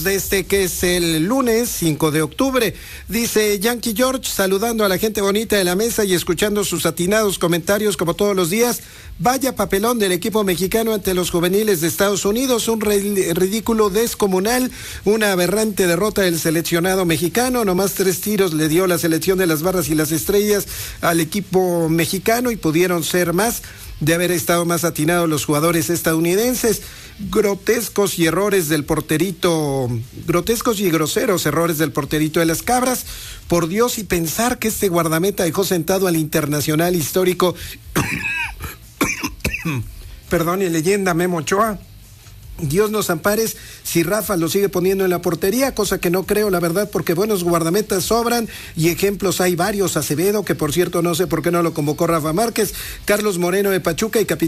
de que es el lunes 5 de octubre. Dice Yankee George, saludando a la gente bonita de la mesa y escuchando sus atinados comentarios como todos los días. Vaya papelón del equipo mexicano ante los juveniles de Estados Unidos, un ridículo descomunal, una aberrante derrota del seleccionado mexicano. Nomás 3 tiros le dio la selección de las Barras y las Estrellas al equipo mexicano y pudieron ser más de haber estado más atinados los jugadores estadounidenses. Grotescos y groseros errores del porterito de las Cabras. Por Dios, y pensar que este guardameta dejó sentado al internacional histórico perdón, y leyenda Memo Ochoa. Dios nos ampares si Rafa lo sigue poniendo en la portería, cosa que no creo, la verdad, porque buenos guardametas sobran y ejemplos hay varios. Acevedo, que por cierto no sé por qué no lo convocó Rafa Márquez, Carlos Moreno de Pachuca y capitán